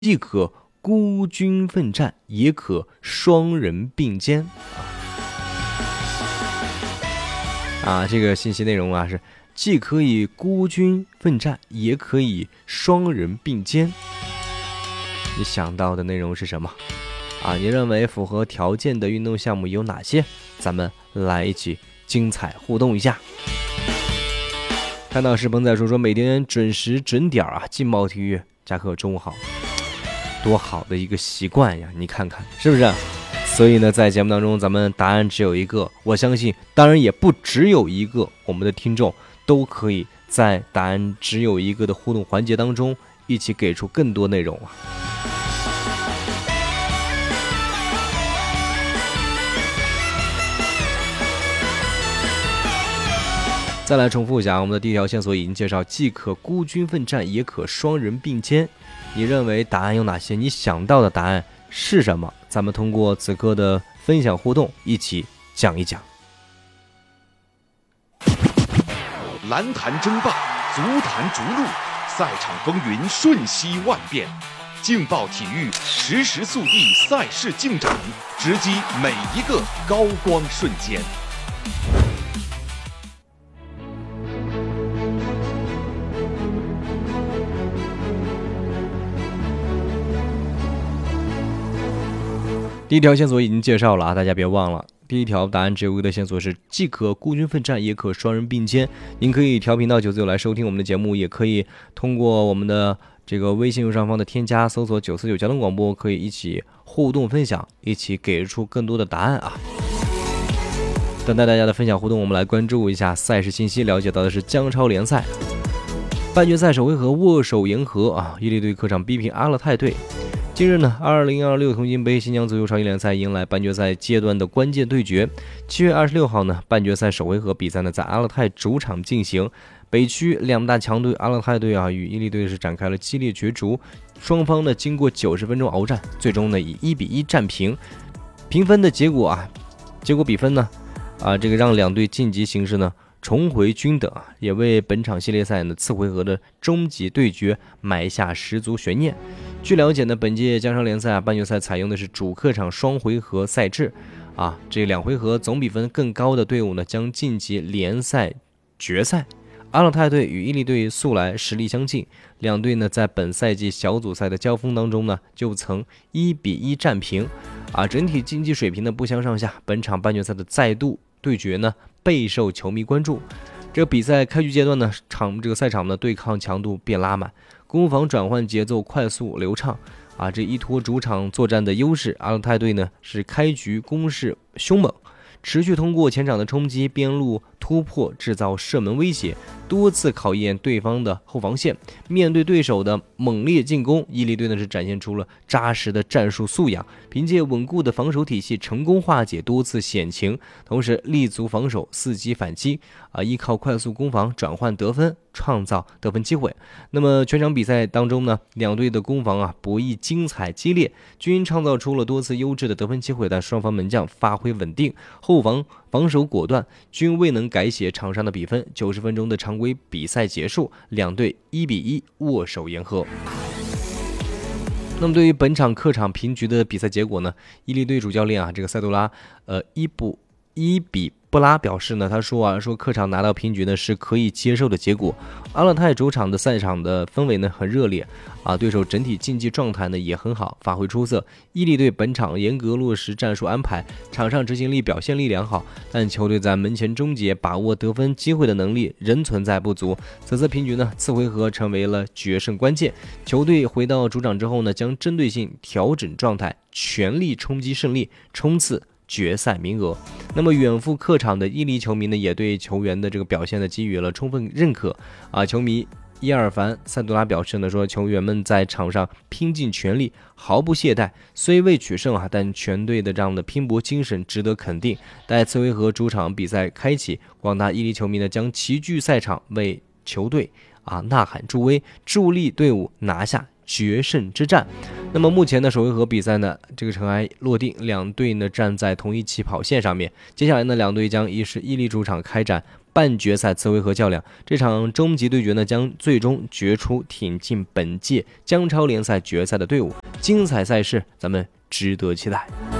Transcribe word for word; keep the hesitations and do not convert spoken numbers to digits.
既可孤军奋战，也可双人并肩。啊，这个信息内容啊是既可以孤军奋战，也可以双人并肩。你想到的内容是什么？啊，你认为符合条件的运动项目有哪些？咱们来一起精彩互动一下。看到是鹏仔叔说每天准时准点啊，劲爆体育加课中午好，多好的一个习惯呀！你看看是不是？所以呢，在节目当中，咱们答案只有一个，我相信，当然也不只有一个，我们的听众都可以在答案只有一个的互动环节当中，一起给出更多内容啊。再来重复一下，我们的第一条线索已经介绍，既可孤军奋战，也可双人并肩。你认为答案有哪些？你想到的答案是什么？咱们通过此刻的分享互动，一起讲一讲。 篮坛争霸，足坛逐鹿，赛场风云瞬息万变，劲爆体育实时速递赛事进展，直击每一个高光瞬间。 第一条线索已经介绍了啊，大家别忘了。第一条答案只有一个的线索是既可孤军奋战，也可双人并肩。您可以调频到九四九来收听我们的节目，也可以通过我们的这个微信右上方的添加，搜索九四九交通广播，可以一起互动分享，一起给出更多的答案啊。等待大家的分享互动，我们来关注一下赛事信息。了解到的是江超联赛半决赛首回合握手言和啊，伊利队客场逼平阿勒泰队。近日呢，二零二六铜金杯新疆足球超级联赛迎来半决赛阶段的关键对决。七月二十六号呢，半决赛首回合比赛呢在阿勒泰主场进行。北区两大强队阿勒泰队啊与伊利队是展开了激烈角逐，双方呢经过九十分钟鏖战，最终呢以一比一战平。评分的结果啊，结果比分呢啊这个让两队晋级形势呢重回均等，也为本场系列赛呢次回合的终极对决埋下十足悬念。据了解呢，本届江超联赛啊半决赛采用的是主客场双回合赛制啊，这两回合总比分更高的队伍呢将晋级联赛决赛。阿勒泰队与伊利队素来实力相近，两队呢在本赛季小组赛的交锋当中呢就曾一比一战平啊，整体竞技水平呢不相上下。本场半决赛的再度对决呢备受球迷关注。这个比赛开局阶段呢，场这个赛场的对抗强度变拉满，攻防转换节奏快速流畅啊，这依托主场作战的优势，阿勒泰队呢是开局攻势凶猛，持续通过前场的冲击、边路突破制造射门威胁，多次考验对方的后防线。面对对手的猛烈进攻，伊利队呢是展现出了扎实的战术素养，凭借稳固的防守体系成功化解多次险情，同时立足防守，伺机反击啊，依靠快速攻防转换得分，创造得分机会。那么全场比赛当中呢，两队的攻防啊博弈精彩激烈，均创造出了多次优质的得分机会，但双方门将发挥稳定，后防防守果断，均未能改写场上的比分。九十分钟的常规比赛结束，两队一比一握手言和。那么对于本场客场平局的比赛结果呢，伊利队主教练啊这个塞杜拉呃伊布伊比布拉表示呢，他说啊，说客场拿到平局呢是可以接受的结果。阿勒泰主场的赛场的氛围呢很热烈啊，对手整体竞技状态呢也很好，发挥出色。伊利队本场严格落实战术安排，场上执行力表现力良好，但球队在门前终结、把握得分机会的能力仍存在不足。此次平局呢，次回合成为了决胜关键。球队回到主场之后呢，将针对性调整状态，全力冲击胜利，冲刺决赛名额。那么远赴客场的伊犁球迷呢，也对球员的这个表现呢给予了充分认可啊。球迷伊尔凡塞杜拉表示呢，说球员们在场上拼尽全力，毫不懈怠，虽未取胜啊，但全队的这样的拼搏精神值得肯定。待次回合主场比赛开启，广大伊犁球迷呢将齐聚赛场，为球队啊呐喊助威，助力队伍拿下决胜之战。那么目前呢，首回合比赛呢，这个尘埃落定，两队呢站在同一起跑线上面。接下来呢，两队将以是伊犁主场开展半决赛刺猬河较量。这场终极对决呢，将最终决出挺进本届江超联赛决赛的队伍。精彩赛事，咱们值得期待。